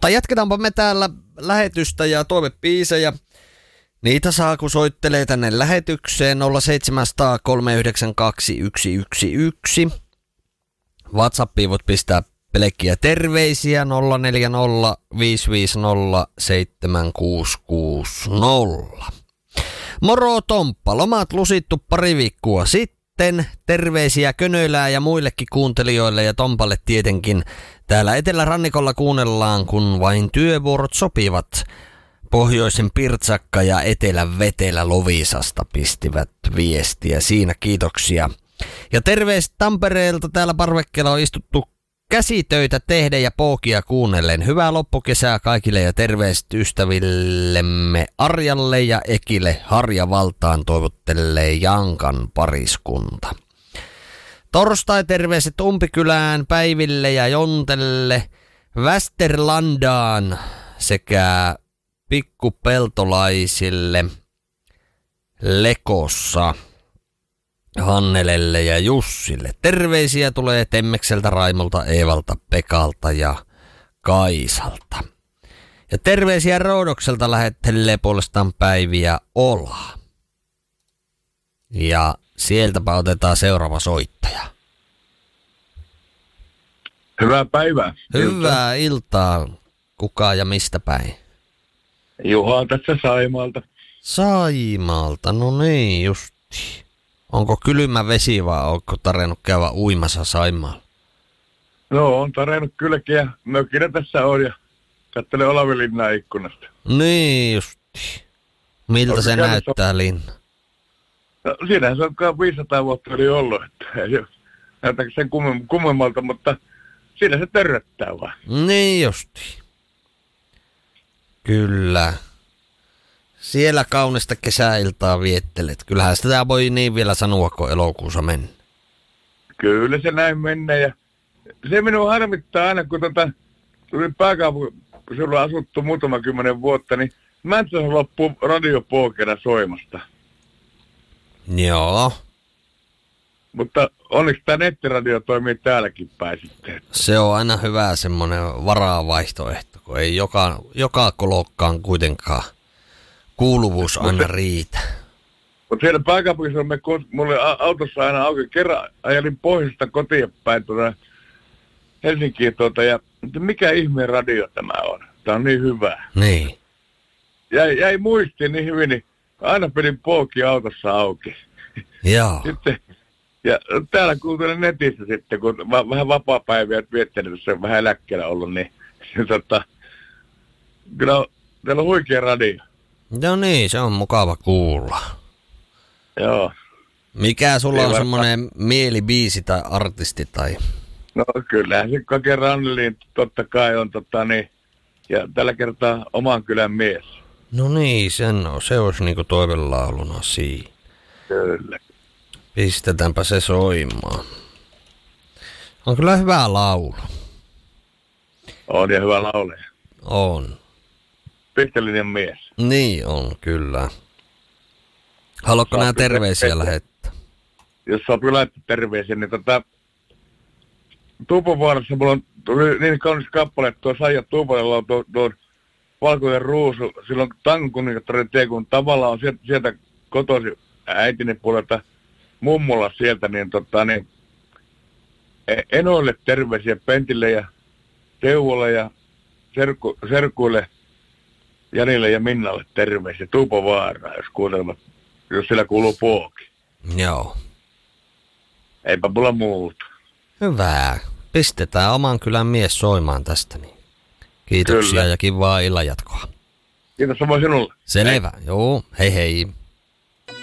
Mutta jatketaanpa me täällä lähetystä ja toivebiisejä. Niitä saa, kun soittelee tänne lähetykseen 0700 392 111. WhatsAppiin voit pistää pelkkiä terveisiä 040 550 7660. Moro Tomppa, lomat lusittu pari viikkoa sitten. Terveisiä Könölää ja muillekin kuuntelijoille ja Tompalle tietenkin. Täällä Etelärannikolla kuunnellaan, kun vain työvuorot sopivat. Pohjoisen Pirtsakka ja Etelän Vetelä Lovisasta pistivät viestiä. Siinä kiitoksia. Ja terveistä Tampereelta, täällä parvekkeella on istuttu käsitöitä tehden ja pookia kuunnellen. Hyvää loppukesää kaikille ja terveiset ystävillemme Arjalle ja Ekille Harjavaltaan toivottelee Jankan pariskunta. Torstai-terveiset Umpikylään, Päiville ja Jontelle, Västerlandaan sekä pikkupeltolaisille Lekossa, Hannelelle ja Jussille. Terveisiä tulee Temmekseltä, Raimolta, Eevalta, Pekalta ja Kaisalta. Ja terveisiä Roodokselta lähettelee puolestaan Päiviä Ola. Ja sieltäpä otetaan seuraava soittaja. Hyvää päivää. Hyvää iltaa. Kuka ja mistä päin? Juha tässä Saimaalta. Saimaalta, no niin justi. Onko kylmä vesi vai onko tarjennut käydä uimassa Saimaalla? No, on tarjennut kylläkin ja mökkinä tässä on ja katselen Olavinlinnan ikkunasta. Niin justi. Miltä se näyttää linna? No, siinähän se on 500 vuotta oli ollut, että ei se näytä sen kummemmalta, mutta siinä se törröttää vaan. Niin justi. Kyllä. Siellä kaunista kesäiltaa viettelet. Kyllähän sitä voi niin vielä sanoa, kun elokuussa mennä. Kyllä se näin mennä ja se minua harmittaa aina, kun tuli pääkaupunkiseudulla asuttu muutama 10 vuotta, niin mä en saa loppua radiopookera soimasta. Joo. Mutta onneksi tämä nettiradio toimii täälläkin päin sitten. Se on aina hyvä semmoinen varavaihtoehto, kun ei joka kolokkaan kuitenkaan kuuluvuus aina riitä. Mutta siellä pääkaupunkiseudulla mulle autossa aina auki. Kerran ajelin pohjoisesta kotiin päin Helsinkiin ja mikä ihmeen radio tämä on? Tämä on niin hyvä. Niin. Jäi muistiin niin hyvin, niin aina pidin pooki autossa auki. Joo. Sitten, ja täällä kuuntelen netissä sitten, kun vähän vapaa-päiviä viettänyt, se on vähän eläkkeellä ollut, niin kyllä täällä on huikea radio. No niin, se on mukava kuulla. Joo. Mikä sulla on semmoinen mielibiisi tai artisti tai? No kyllähän se Kake Rannelin totta kai on ja tällä kertaa oman kylän mies. No niin, se olisi niinku toivelauluna siinä. Kyllä. Pistetäänpä se soimaan. On kyllä hyvä laulu. On ja hyvä lauleja. On. Pisteellinen mies. Niin on, kyllä. Haluatko nää terveisiä lähettää? Jos sopii laittaa terveisiä, niin Tuupovaarassa mulla on niin kaunis kappale, että tuo Saija Tuupoilla on tuo Valkoinen ruusu. Silloin Tangon kuningattaren tie, kun tavallaan on sieltä kotoisin äitini puolelta mummolla sieltä, niin Enoille terveisiä, Pentille ja Teuvolle ja Serkuille, Janille ja Minnalle terveisiä. Tuupovaaraa, jos siellä kuuluu pooki. Joo. Eipä mulla muuta. Hyvä. Pistetään oman kylän mies soimaan tästä. Niin. Kiitoksia. Kyllä. Ja kivaa illanjatkoa. Kiitos samoin sinulle. Selvä. Hei. Joo, hei hei.